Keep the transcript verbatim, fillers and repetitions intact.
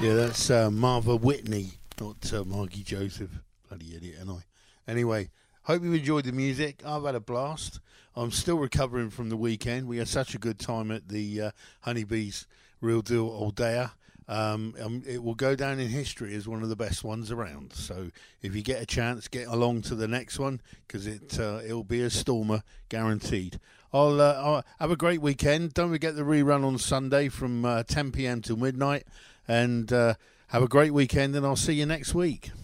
Yeah, that's uh, Martha Whitney, not uh, Margie Joseph. Bloody idiot, and I. Anyway, hope you enjoyed the music. I've had a blast. I'm still recovering from the weekend. We had such a good time at the uh, Honeybees Real Deal Oldea. Um, um, it will go down in history as one of the best ones around. So if you get a chance, get along to the next one because it uh, it'll be a stormer, guaranteed. I'll, uh, I'll have a great weekend. Don't forget the rerun on Sunday from uh, ten p.m. till midnight. And uh, have a great weekend, and I'll see you next week.